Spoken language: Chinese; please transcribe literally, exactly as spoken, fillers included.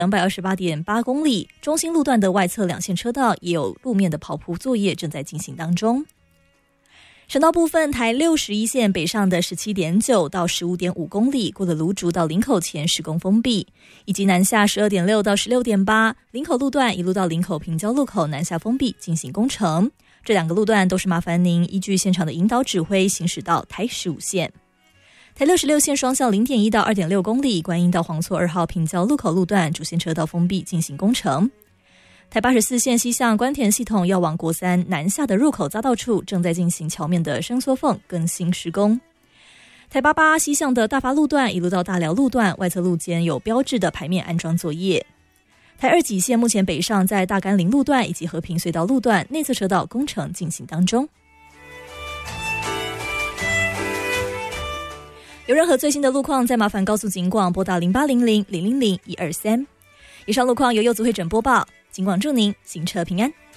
两百二十八点八公里，中心路段的外侧两线车道也有路面的刨铺作业正在进行当中。省道部分，台六十一线北上的 十七点九 到 十五点五公里，过了芦竹到林口前施工封闭，以及南下 十二点六 到 十六点八 林口路段一路到林口平交路口南下封闭进行工程。这两个路段都是麻烦您依据现场的引导指挥行驶到台十五线。台六十六线双向 零点一 到 二点六公里，观音到黄厝二号平交路口路段主线车道封闭进行工程。台八十四线西向关田系统要往国三南下的入口匝道处正在进行桥面的伸缩缝更新施工。台八八西向的大发路段一路到大寮路段外侧路间有标志的排面安装作业。台二几线目前北上在大甘林路段以及和平隧道路段内侧车道工程进行当中。有任何最新的路况，再麻烦告诉警广拨打零八零零零零零一二三。以上路况由柚子会诊播报，警广祝您行车平安。